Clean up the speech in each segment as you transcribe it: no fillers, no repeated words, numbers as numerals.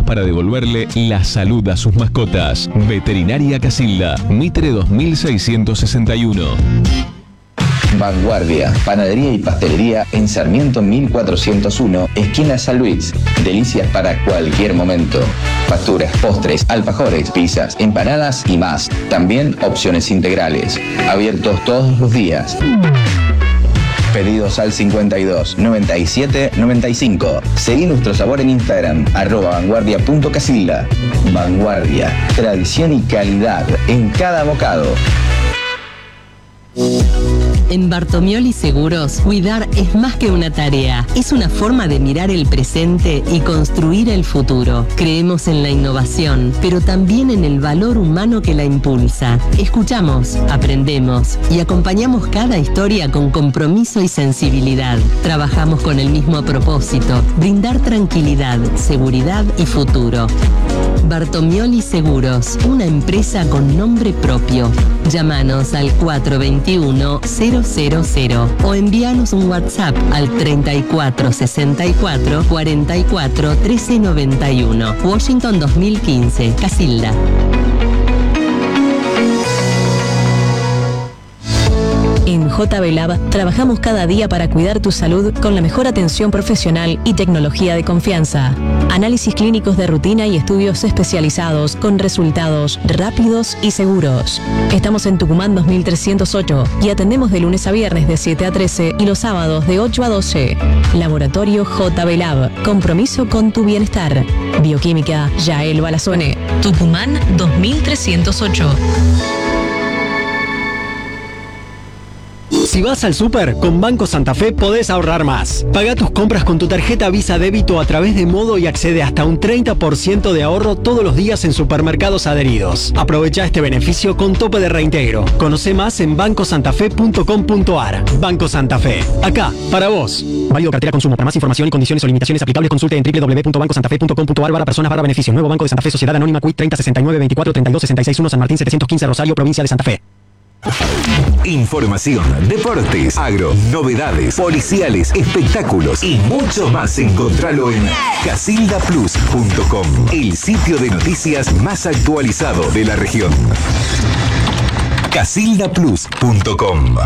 para devolverle la salud a sus mascotas. Veterinaria Casilda, Mitre 2661. Vanguardia, panadería y pastelería en Sarmiento 1401, esquina San Luis. Delicias para cualquier momento. Facturas, postres, alfajores, pizzas, empanadas y más. También opciones integrales. Abiertos todos los días. Pedidos al 52 97 95. Seguí nuestro sabor en Instagram, @vanguardia.casilda. Vanguardia, tradición y calidad en cada bocado. En Bartomioli Seguros, cuidar es más que una tarea, es una forma de mirar el presente y construir el futuro. Creemos en la innovación, pero también en el valor humano que la impulsa. Escuchamos, aprendemos y acompañamos cada historia con compromiso y sensibilidad. Trabajamos con el mismo propósito, brindar tranquilidad, seguridad y futuro. Bartomioli Seguros, una empresa con nombre propio. Llámanos al 421-000 o envíanos un WhatsApp al 34 64 44 13 91. Washington 2015, Casilda. En JB Lab trabajamos cada día para cuidar tu salud con la mejor atención profesional y tecnología de confianza. Análisis clínicos de rutina y estudios especializados con resultados rápidos y seguros. Estamos en Tucumán 2308 y atendemos de lunes a viernes de 7 a 13 y los sábados de 8 a 12. Laboratorio JB Lab. Compromiso con tu bienestar. Bioquímica Yael Balazone. Tucumán 2308. Si vas al súper, con Banco Santa Fe podés ahorrar más. Paga tus compras con tu tarjeta Visa Débito a través de Modo y accede hasta un 30% de ahorro todos los días en supermercados adheridos. Aprovecha este beneficio con tope de reintegro. Conoce más en bancosantafe.com.ar. Banco Santa Fe. Acá, para vos. Válido cartera consumo. Para más información y condiciones o limitaciones aplicables consulte en www.bancosantafe.com.ar/personas/beneficios. Nuevo Banco de Santa Fe, Sociedad Anónima, Quit 3069 24 32 66 1, San Martín 715, Rosario, provincia de Santa Fe. Información, deportes, agro, novedades, policiales, espectáculos y mucho más. Encontralo en casildaplus.com, el sitio de noticias más actualizado de la región. casildaplus.com.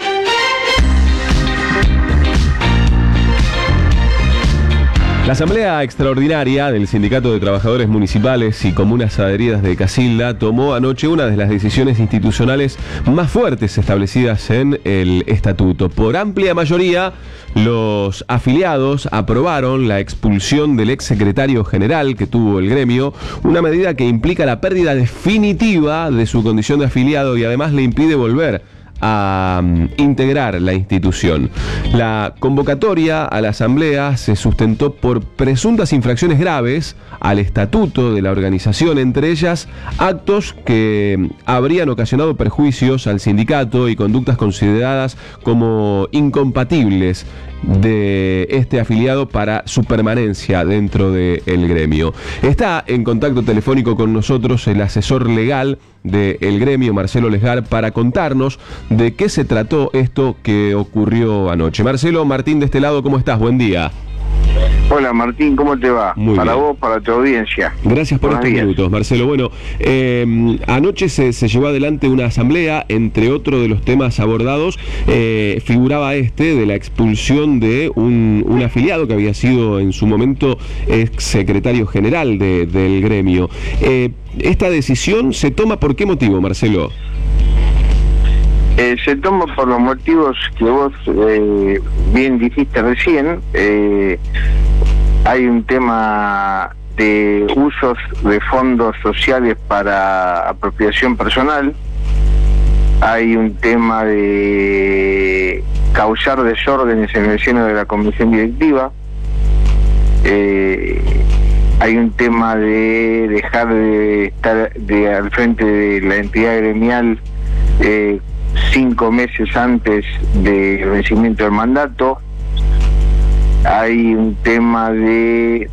La Asamblea Extraordinaria del Sindicato de Trabajadores Municipales y Comunas Adheridas de Casilda tomó anoche una de las decisiones institucionales más fuertes establecidas en el estatuto. Por amplia mayoría, los afiliados aprobaron la expulsión del ex secretario general que tuvo el gremio, una medida que implica la pérdida definitiva de su condición de afiliado y además le impide volver a integrar la institución. La convocatoria a la asamblea se sustentó por presuntas infracciones graves al estatuto de la organización, entre ellas actos que habrían ocasionado perjuicios al sindicato y conductas consideradas como incompatibles de este afiliado para su permanencia dentro del gremio. Está en contacto telefónico con nosotros el asesor legal del gremio, Marcelo Lesgar, para contarnos de qué se trató esto que ocurrió anoche. Marcelo, Martín de este lado, ¿cómo estás? Buen día. Hola Martín, ¿cómo te va? Muy para bien. Vos, para tu audiencia. Gracias por Buenos estos días. minutos, Marcelo. Bueno, anoche se llevó adelante una asamblea, entre otros de los temas abordados, figuraba de la expulsión de un afiliado que había sido en su momento ex secretario general del gremio. ¿Esta decisión se toma por qué motivo, Marcelo? Se toma por los motivos que vos bien dijiste recién. Hay un tema de usos de fondos sociales para apropiación personal. Hay un tema de causar desórdenes en el seno de la comisión directiva. Hay un tema de dejar de estar al frente de la entidad gremial 5 meses antes del vencimiento del mandato. Hay un tema de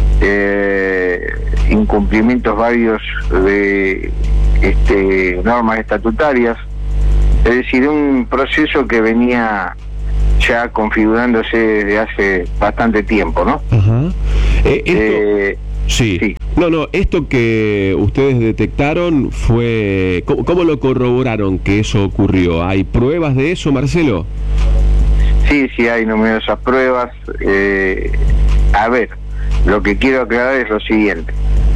incumplimientos varios de normas estatutarias. Es decir, un proceso que venía ya configurándose desde hace bastante tiempo, ¿no? Esto, Sí. Sí. No, esto que ustedes detectaron fue... ¿Cómo lo corroboraron que eso ocurrió? ¿Hay pruebas de eso, Marcelo? Sí, hay numerosas pruebas. A ver, lo que quiero aclarar es lo siguiente.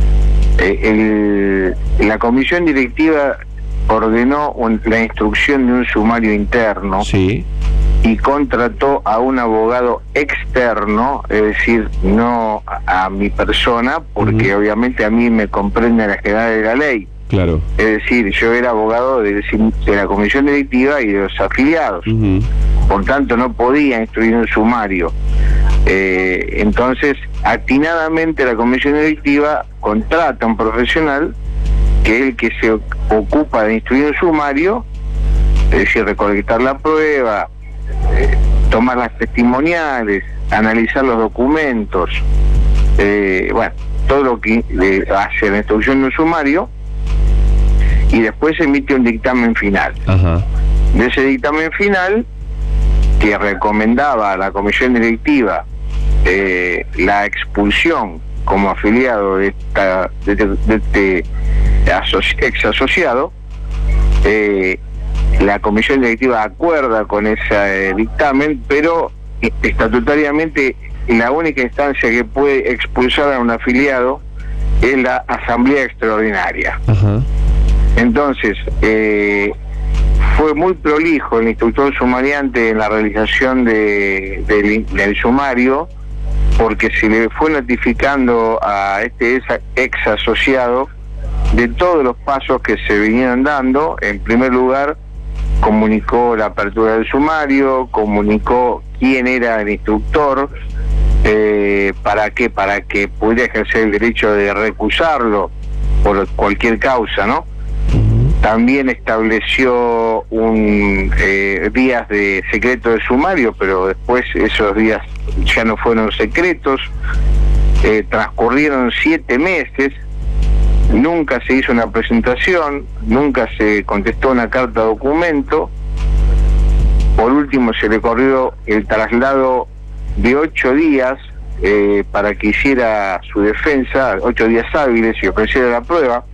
La comisión directiva ordenó la instrucción de un sumario interno. Sí. Y contrató a un abogado externo, es decir, no a mi persona, porque obviamente a mí me comprende la general de la ley. Claro. Es decir, yo era abogado de la comisión directiva y de los afiliados. Por tanto, no podía instruir un sumario. Entonces, atinadamente la comisión directiva contrata a un profesional que es el que se ocupa de instruir un sumario, es decir, recolectar la prueba, tomar las testimoniales, analizar los documentos, todo lo que hace la instrucción de un sumario, y después emite un dictamen final. Ajá. De ese dictamen final, que recomendaba a la comisión directiva la expulsión como afiliado de este ex asociado, la comisión directiva acuerda con ese dictamen, pero estatutariamente la única instancia que puede expulsar a un afiliado es la asamblea extraordinaria. Ajá. Entonces, fue muy prolijo el instructor sumariante en la realización del sumario, porque se le fue notificando a este ex asociado de todos los pasos que se vinieron dando. En primer lugar, comunicó la apertura del sumario, comunicó quién era el instructor, para que pudiera ejercer el derecho de recusarlo por cualquier causa, ¿no? También estableció días de secreto de sumario, pero después esos días ya no fueron secretos. Transcurrieron 7 meses, nunca se hizo una presentación, nunca se contestó una carta documento. Por último, se le corrió el traslado de 8 días para que hiciera su defensa, 8 días hábiles, y ofreciera la prueba.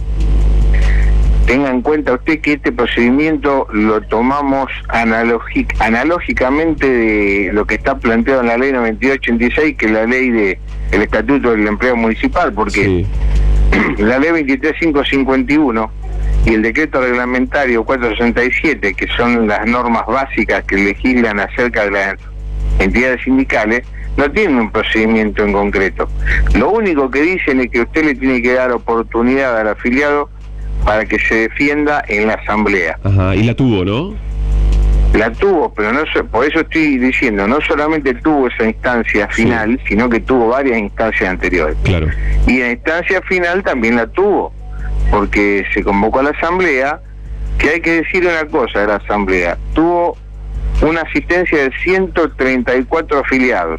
Tenga en cuenta usted que este procedimiento lo tomamos analógicamente de lo que está planteado en la ley 9286, que es la ley del Estatuto del Empleo Municipal, porque la ley 23551 y el decreto reglamentario 467, que son las normas básicas que legislan acerca de las entidades sindicales, no tienen un procedimiento en concreto. Lo único que dicen es que usted le tiene que dar oportunidad al afiliado para que se defienda en la asamblea. Ajá, y la tuvo, ¿no? La tuvo, pero no por eso estoy diciendo, no solamente tuvo esa instancia final, sino que tuvo varias instancias anteriores. Claro. Y la instancia final también la tuvo, porque se convocó a la asamblea, que hay que decir una cosa de la asamblea, tuvo una asistencia de 134 afiliados.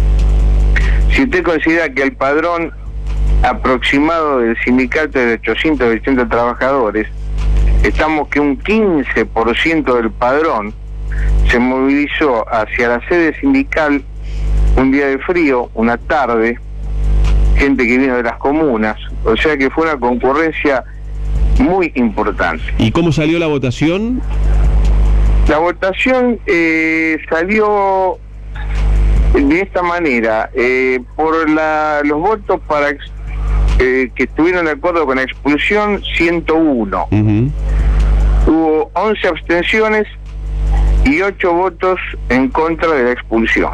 Si usted considera que el padrón aproximado del sindicato de 880 trabajadores, estamos que un 15% del padrón se movilizó hacia la sede sindical un día de frío, una tarde, gente que vino de las comunas, o sea que fue una concurrencia muy importante. ¿Y cómo salió la votación? La votación salió de esta manera, por los votos para que estuvieron de acuerdo con la expulsión, 101. Hubo 11 abstenciones y 8 votos en contra de la expulsión.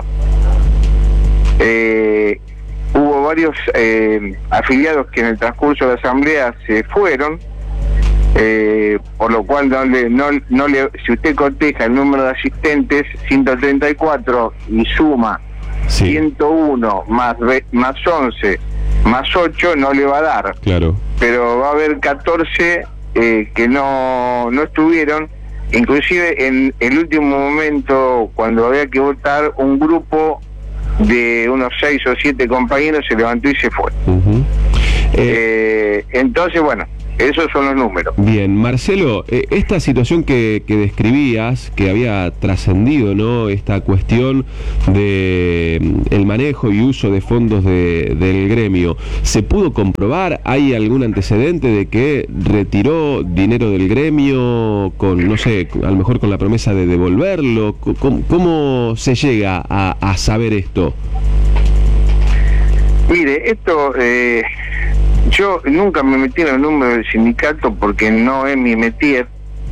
Hubo varios afiliados que en el transcurso de la asamblea se fueron, por lo cual si usted coteja el número de asistentes, 134, y suma 101 más 11 más 8, no le va a dar. Claro. Pero va a haber 14 que no estuvieron. Inclusive en el último momento, cuando había que votar, un grupo de unos 6 o 7 compañeros se levantó y se fue. Entonces, bueno, Esos son los números. Bien, Marcelo, esta situación que describías, que había trascendido, ¿no? Esta cuestión de el manejo y uso de fondos del gremio, ¿se pudo comprobar? ¿Hay algún antecedente de que retiró dinero del gremio con, no sé, a lo mejor con la promesa de devolverlo? ¿Cómo se llega a saber esto? Mire, esto... yo nunca me metí en el número del sindicato porque no es mi métier.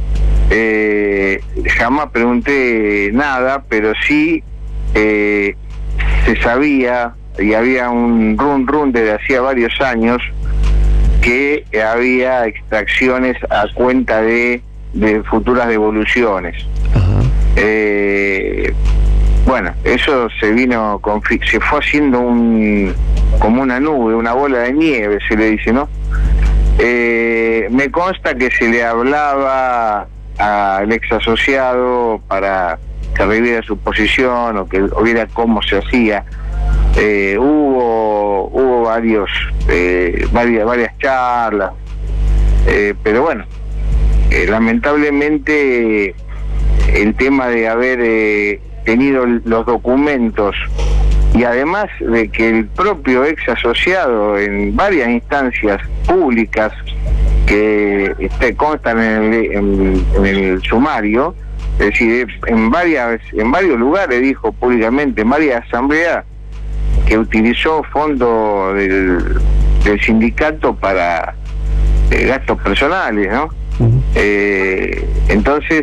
Jamás pregunté nada, pero sí se sabía, y había un run desde hacía varios años, que había extracciones a cuenta de futuras devoluciones. Bueno, eso se fue haciendo como una nube, una bola de nieve, se le dice, ¿no? Me consta que se le hablaba al ex asociado para que reviera su posición o que viera cómo se hacía. Hubo varias charlas, pero bueno, lamentablemente el tema de haber tenido los documentos, y además de que el propio ex asociado en varias instancias públicas que constan en el sumario, es decir, en varios lugares dijo públicamente, en varias asambleas, que utilizó fondos del sindicato para gastos personales, ¿no? Entonces,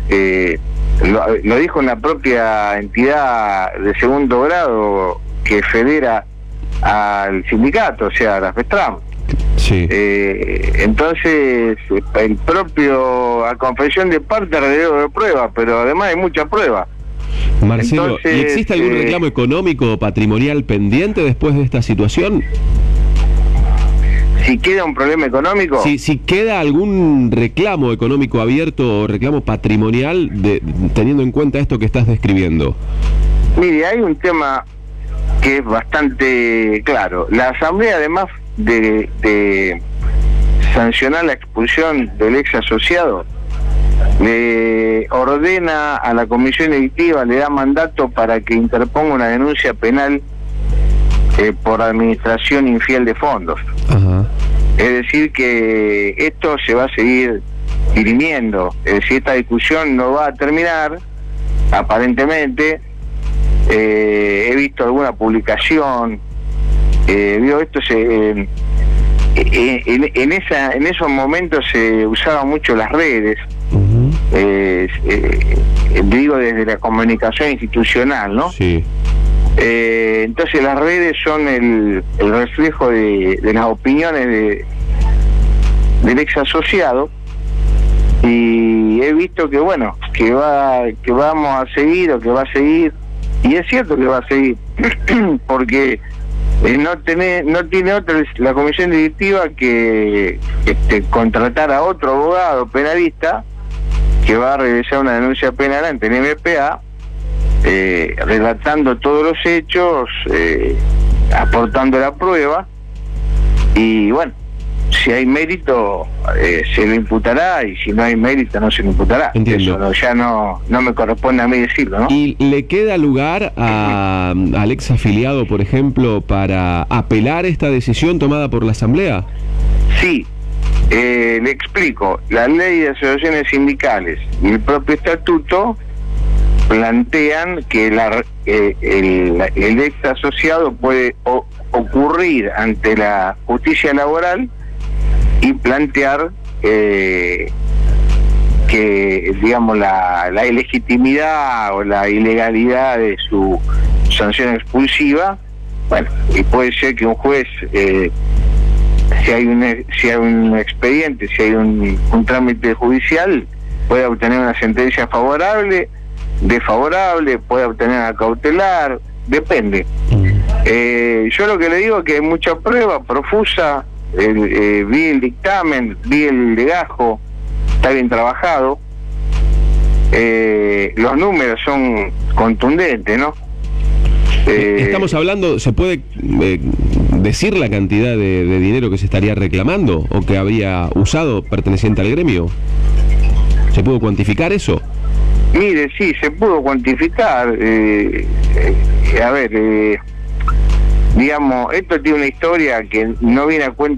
lo dijo en la propia entidad de segundo grado que federa al sindicato, o sea, a la FESTRAM. Sí. Entonces, el propio, a confesión de parte, alrededor de prueba, pero además hay mucha prueba. Marcelo, Entonces, ¿y existe algún reclamo económico o patrimonial pendiente después de esta situación? Si queda un problema económico... Si queda algún reclamo económico abierto o reclamo patrimonial teniendo en cuenta esto que estás describiendo. Mire, hay un tema que es bastante claro. La Asamblea, además de sancionar la expulsión del ex asociado, le ordena a la comisión directiva, le da mandato para que interponga una denuncia penal por administración infiel de fondos. Ajá. Es decir, que esto se va a seguir dirimiendo. Es decir, esta discusión no va a terminar, aparentemente. He visto alguna publicación, esto en esos momentos se usaban mucho las redes. Digo desde la comunicación institucional, ¿no? Sí. Entonces las redes son el reflejo de las opiniones del ex asociado, y he visto que bueno, que vamos a seguir, o que va a seguir, y es cierto que va a seguir porque no tiene otra la comisión directiva que contratar a otro abogado penalista que va a realizar una denuncia penal ante el MPA, relatando todos los hechos, aportando la prueba, y bueno, si hay mérito se lo imputará, y si no hay mérito no se lo imputará. Entiendo. Eso ya no me corresponde a mí decirlo, ¿no? ¿Y le queda lugar al ex afiliado, por ejemplo, para apelar esta decisión tomada por la Asamblea? Sí. Le explico, la ley de asociaciones sindicales y el propio estatuto plantean que el ex asociado puede ocurrir ante la justicia laboral y plantear que, digamos, la ilegitimidad o la ilegalidad de su sanción expulsiva. Bueno, y puede ser que un juez, si hay un expediente, si hay un trámite judicial, pueda obtener una sentencia favorable, desfavorable, puede obtener una cautelar, depende. Yo lo que le digo es que hay mucha prueba profusa, vi el dictamen, vi el legajo, está bien trabajado, los números son contundentes, ¿no? Estamos hablando, se puede decir la cantidad de dinero que se estaría reclamando o que había usado perteneciente al gremio? ¿Se pudo cuantificar eso? Mire, sí, se pudo cuantificar. A ver, digamos, esto tiene una historia que no viene a cuento